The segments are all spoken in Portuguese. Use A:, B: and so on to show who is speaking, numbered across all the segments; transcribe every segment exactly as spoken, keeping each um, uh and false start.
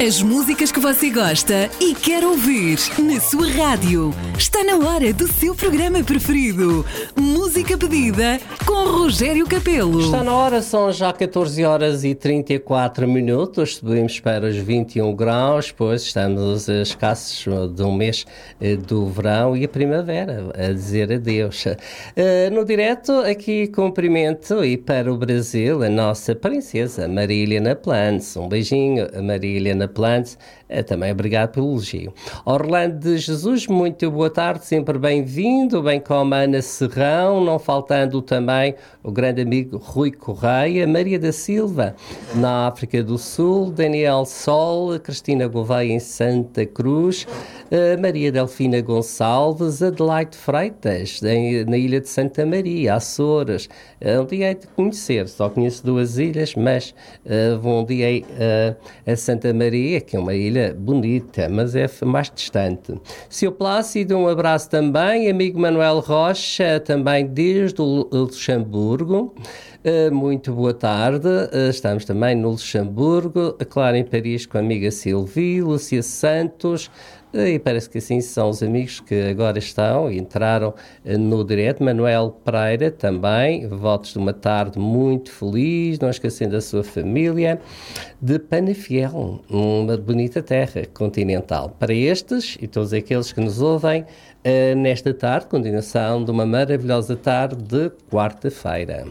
A: As músicas que você gosta e quer ouvir na sua rádio. Está na hora do seu programa preferido. Música pedida com Rogério Capelo.
B: Está na hora, são já catorze horas e trinta e quatro minutos. Subimos para os vinte e um graus, pois estamos escassos de um mês do verão e a primavera, a dizer adeus. No direto, aqui cumprimento e para o Brasil, a nossa princesa Marília Naplantes. Um beijinho, Marília Naplantes. Também obrigado pelo elogio. Orlando de Jesus, muito boa tarde, sempre bem-vindo, bem como a Ana Serrão, não faltando também o grande amigo Rui Correia, Maria da Silva, na África do Sul, Daniel Sol, Cristina Gouveia em Santa Cruz, Maria Delfina Gonçalves, Adelaide Freitas, na Ilha de Santa Maria, Açores. Um dia hei de conhecer, só conheço duas ilhas, mas uh, um dia hei, uh, a Santa Maria, que é uma ilha bonita, mas é mais distante. Seu Plácido, um abraço também. Amigo Manuel Rocha, também desde o Luxemburgo. Uh, muito boa tarde. Uh, estamos também no Luxemburgo. Claro, em Paris com a amiga Silvia, Lúcia Santos. E parece que assim são os amigos que agora estão e entraram no direto. Manuel Pereira também, votos de uma tarde muito feliz, não esquecendo a sua família, de Penafiel, uma bonita terra continental. Para estes e todos aqueles que nos ouvem nesta tarde, continuação de uma maravilhosa tarde de quarta-feira.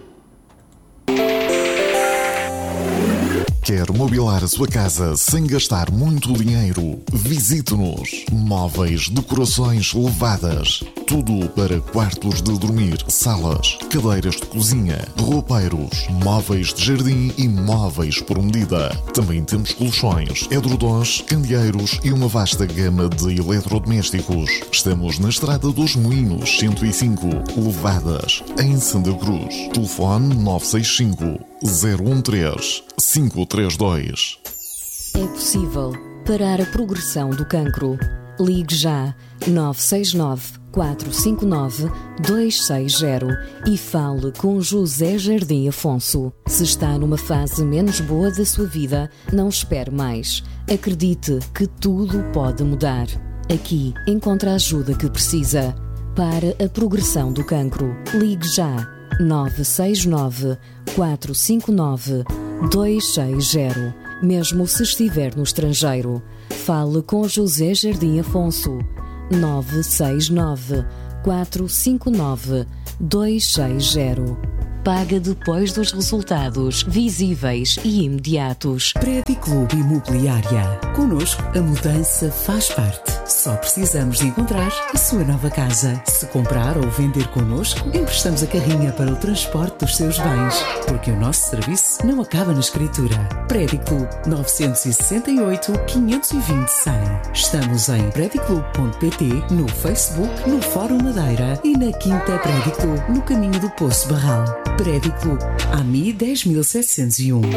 C: Quer mobilar a sua casa sem gastar muito dinheiro? Visite-nos. Móveis, decorações, levadas. Tudo para quartos de dormir, salas, cadeiras de cozinha, roupeiros, móveis de jardim e móveis por medida. Também temos colchões, edredons, candeeiros e uma vasta gama de eletrodomésticos. Estamos na Estrada dos Moinhos, cento e cinco, Levadas, em Santa Cruz. Telefone nove seis cinco, zero um três, cinco três dois.
D: É possível parar a progressão do cancro. Ligue já nove seis nove, quatro cinco nove, dois seis zero e fale com José Jardim Afonso. Se está numa fase menos boa da sua vida, não espere mais. Acredite que tudo pode mudar. Aqui encontra a ajuda que precisa. Para a progressão do cancro, ligue já nove seis nove, quatro cinco nove, dois seis zero. Mesmo se estiver no estrangeiro, fale com José Jardim Afonso. nove seis nove, quatro cinco nove, dois seis zero. Paga depois dos resultados visíveis e imediatos.
A: Prédio Clube Imobiliária. Connosco, a mudança faz parte. Só precisamos de encontrar a sua nova casa. Se comprar ou vender connosco, emprestamos a carrinha para o transporte dos seus bens. Porque o nosso serviço não acaba na escritura. Prédio Clube nove seis oito, quinhentos e vinte, cem. Estamos em prédio clube ponto pt, no Facebook, no Fórum Madeira e na Quinta Prédio Clube, no caminho do Poço Barral. Prédio Clube, A M I dez mil setecentos e um.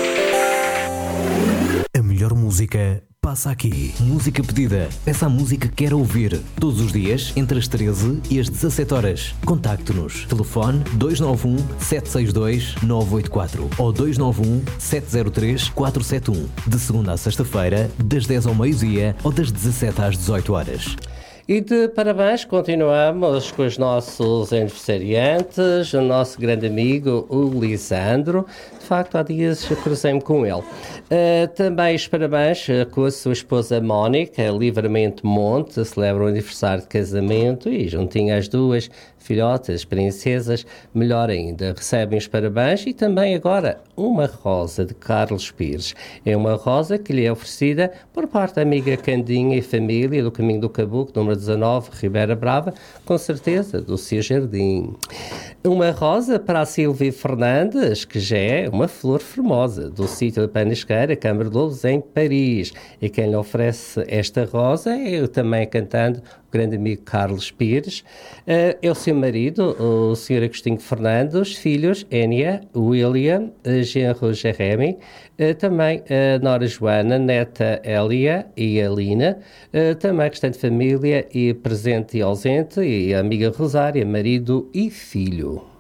E: A melhor música passa aqui. Música pedida. Peça a música que quer ouvir. Todos os dias, entre as treze e as dezassete horas. Contacte-nos. Telefone dois nove um, sete seis dois, nove oito quatro ou dois nove um, sete zero três, quatro sete um. De segunda a sexta-feira, das dez ao meio-dia ou das dezassete às dezoito horas.
B: E de parabéns, continuamos com os nossos aniversariantes, o nosso grande amigo, o Lisandro. De facto, há dias cruzei-me com ele. Uh, também os parabéns uh, com a sua esposa Mónica, Livramento Monte, celebra o aniversário de casamento e juntinho às duas filhotas, princesas, melhor ainda, recebem os parabéns e também agora uma rosa de Carlos Pires. É uma rosa que lhe é oferecida por parte da amiga Candinha e família do Caminho do Cabuco, número dezanove, Ribeira Brava, com certeza, do seu jardim. Uma rosa para a Silvia Fernandes, que já é uma flor formosa, do sítio da Panisqueira, Câmara de Lobos, em Paris. E quem lhe oferece esta rosa é eu também cantando, o grande amigo Carlos Pires. Uh, é o seu marido, o senhor Agostinho Fernandes, os filhos, Énia, William, uh, genro Jeremy, uh, também a uh, Nora Joana, neta Elia e Alina, uh, também a restante família e presente e ausente, e a amiga Rosária, marido e filho.